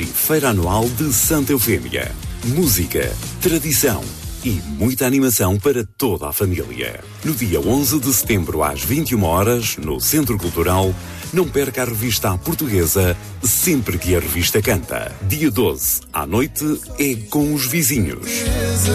Feira Anual de Santa Eufémia. Música, tradição e muita animação para toda a família. No dia 11 de setembro, às 21 horas, no Centro Cultural, não perca a revista à portuguesa Sempre que a Revista Canta. Dia 12, à noite, é com os vizinhos.